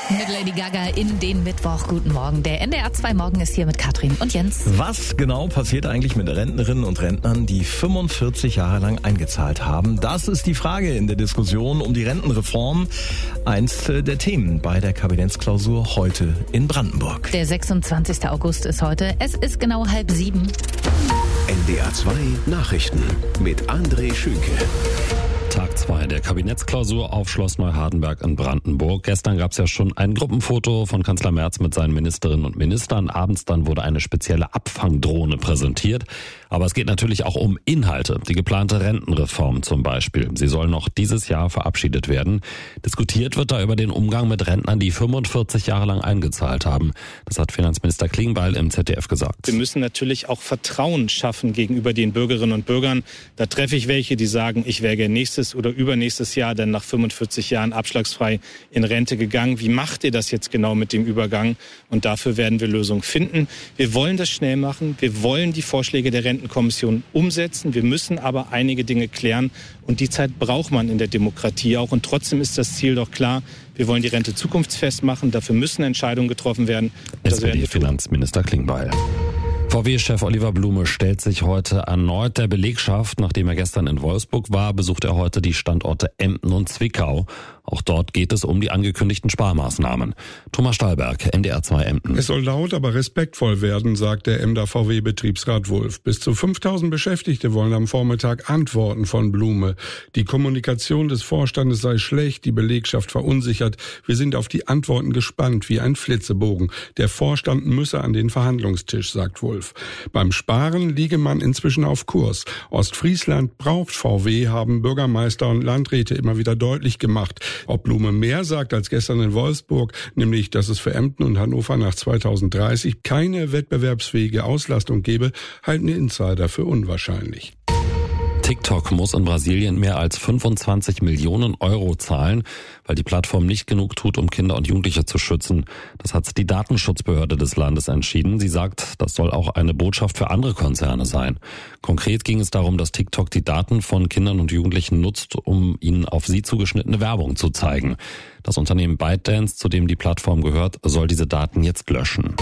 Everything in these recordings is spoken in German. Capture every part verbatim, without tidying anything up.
Mit Lady Gaga in den Mittwoch. Guten Morgen. Der N D R zwei Morgen ist hier mit Katrin und Jens. Was genau passiert eigentlich mit Rentnerinnen und Rentnern, die fünfundvierzig Jahre lang eingezahlt haben? Das ist die Frage in der Diskussion um die Rentenreform. Eins der Themen bei der Kabinettsklausur heute in Brandenburg. Der sechsundzwanzigster August ist heute. Es ist genau halb sieben. N D R zwei Nachrichten mit André Schünke. Tag zwei der Kabinettsklausur auf Schloss Neuhardenberg in Brandenburg. Gestern gab es ja schon ein Gruppenfoto von Kanzler Merz mit seinen Ministerinnen und Ministern. Abends dann wurde eine spezielle Abfangdrohne präsentiert. Aber es geht natürlich auch um Inhalte. Die geplante Rentenreform zum Beispiel. Sie soll noch dieses Jahr verabschiedet werden. Diskutiert wird da über den Umgang mit Rentnern, die fünfundvierzig Jahre lang eingezahlt haben. Das hat Finanzminister Klingbeil im Z D F gesagt. Wir müssen natürlich auch Vertrauen schaffen gegenüber den Bürgerinnen und Bürgern. Da treffe ich welche, die sagen, ich wäre gerne nächstes oder übernächstes Jahr dann nach fünfundvierzig Jahren abschlagsfrei in Rente gegangen. Wie macht ihr das jetzt genau mit dem Übergang? Und dafür werden wir Lösungen finden. Wir wollen das schnell machen. Wir wollen die Vorschläge der Rentenkommission umsetzen. Wir müssen aber einige Dinge klären. Und die Zeit braucht man in der Demokratie auch. Und trotzdem ist das Ziel doch klar. Wir wollen die Rente zukunftsfest machen. Dafür müssen Entscheidungen getroffen werden. S P D-Finanzminister Klingbeil. V W-Chef Oliver Blume stellt sich heute erneut der Belegschaft. Nachdem er gestern in Wolfsburg war, besucht er heute die Standorte Emden und Zwickau. Auch dort geht es um die angekündigten Sparmaßnahmen. Thomas Stahlberg, N D R zwei Emden. Es soll laut, aber respektvoll werden, sagt der Emder V W-Betriebsrat Wulff. Bis zu fünftausend Beschäftigte wollen am Vormittag Antworten von Blume. Die Kommunikation des Vorstandes sei schlecht, die Belegschaft verunsichert. Wir sind auf die Antworten gespannt, wie ein Flitzebogen. Der Vorstand müsse an den Verhandlungstisch, sagt Wulff. Beim Sparen liege man inzwischen auf Kurs. Ostfriesland braucht V W, haben Bürgermeister und Landräte immer wieder deutlich gemacht. Ob Blume mehr sagt als gestern in Wolfsburg, nämlich, dass es für Emden und Hannover nach zweitausenddreißig keine wettbewerbsfähige Auslastung gebe, halten Insider für unwahrscheinlich. TikTok muss in Brasilien mehr als fünfundzwanzig Millionen Euro zahlen, weil die Plattform nicht genug tut, um Kinder und Jugendliche zu schützen. Das hat die Datenschutzbehörde des Landes entschieden. Sie sagt, das soll auch eine Botschaft für andere Konzerne sein. Konkret ging es darum, dass TikTok die Daten von Kindern und Jugendlichen nutzt, um ihnen auf sie zugeschnittene Werbung zu zeigen. Das Unternehmen ByteDance, zu dem die Plattform gehört, soll diese Daten jetzt löschen.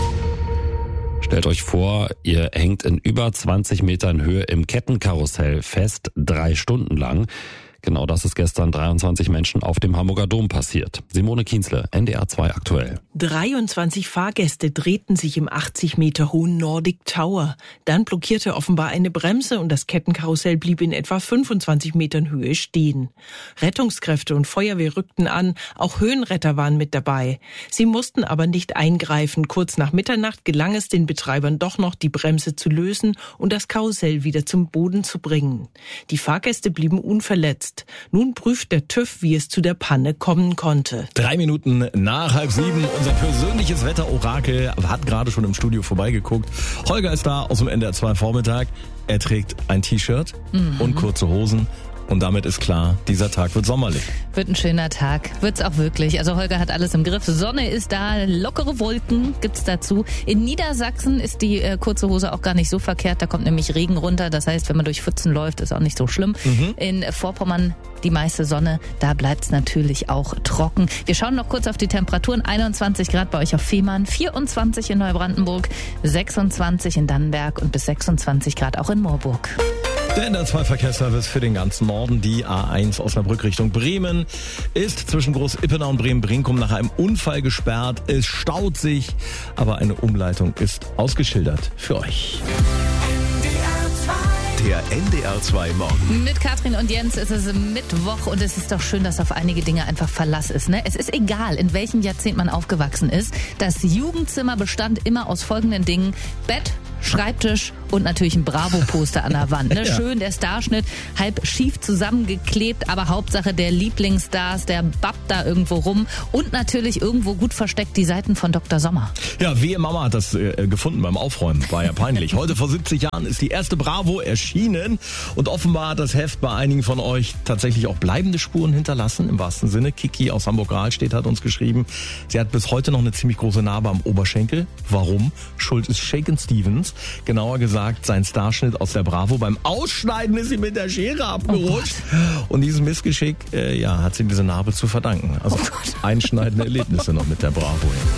Stellt euch vor, ihr hängt in über zwanzig Metern Höhe im Kettenkarussell fest, drei Stunden lang. Genau das ist gestern dreiundzwanzig Menschen auf dem Hamburger Dom passiert. Simone Kienzle, N D R zwei aktuell. dreiundzwanzig Fahrgäste drehten sich im achtzig Meter hohen Nordic Tower. Dann blockierte offenbar eine Bremse und das Kettenkarussell blieb in etwa fünfundzwanzig Metern Höhe stehen. Rettungskräfte und Feuerwehr rückten an, auch Höhenretter waren mit dabei. Sie mussten aber nicht eingreifen. Kurz nach Mitternacht gelang es den Betreibern doch noch, die Bremse zu lösen und das Karussell wieder zum Boden zu bringen. Die Fahrgäste blieben unverletzt. Nun prüft der TÜV, wie es zu der Panne kommen konnte. Drei Minuten nach halb sieben. Unser persönliches Wetterorakel hat gerade schon im Studio vorbeigeguckt. Holger ist da aus dem N D R zwei Vormittag. Er trägt ein T-Shirt mhm. und kurze Hosen. Und damit ist klar, dieser Tag wird sommerlich. Wird ein schöner Tag. Wird's auch wirklich. Also Holger hat alles im Griff. Sonne ist da, lockere Wolken gibt's dazu. In Niedersachsen ist die äh, kurze Hose auch gar nicht so verkehrt. Da kommt nämlich Regen runter. Das heißt, wenn man durch Pfützen läuft, ist auch nicht so schlimm. Mhm. In Vorpommern die meiste Sonne. Da bleibt's natürlich auch trocken. Wir schauen noch kurz auf die Temperaturen. einundzwanzig Grad bei euch auf Fehmarn, vierundzwanzig in Neubrandenburg, sechsundzwanzig in Dannenberg und bis sechsundzwanzig Grad auch in Moorburg. Der N D R zwei Verkehrsservice für den ganzen Norden. Die A eins Osnabrück Richtung Bremen ist zwischen Groß-Ippenau und Bremen-Brinkum nach einem Unfall gesperrt. Es staut sich, aber eine Umleitung ist ausgeschildert für euch. Der N D R zwei Morgen. Mit Katrin und Jens ist es Mittwoch und es ist doch schön, dass auf einige Dinge einfach Verlass ist. Ne? Es ist egal, in welchem Jahrzehnt man aufgewachsen ist. Das Jugendzimmer bestand immer aus folgenden Dingen: Bett, Schreibtisch und natürlich ein Bravo-Poster an der Wand. Ne? Ja. Schön der Starschnitt, halb schief zusammengeklebt, aber Hauptsache der Lieblingsstars, der babbt da irgendwo rum und natürlich irgendwo gut versteckt die Seiten von Doktor Sommer. Ja, wehe Mama hat das äh, gefunden beim Aufräumen, war ja peinlich. Heute vor siebzig Jahren ist die erste Bravo erschienen und offenbar hat das Heft bei einigen von euch tatsächlich auch bleibende Spuren hinterlassen, im wahrsten Sinne. Kiki aus Hamburg-Rahlstedt hat uns geschrieben, sie hat bis heute noch eine ziemlich große Narbe am Oberschenkel. Warum? Schuld ist Shakin' Stevens. Performance. Genauer gesagt, sein Starschnitt aus der Bravo. Beim Ausschneiden ist sie mit der Schere abgerutscht. Oh und dieses Missgeschick, äh, ja, hat sie diese Narbe zu verdanken. Also einschneidende Erlebnisse noch mit der Bravo.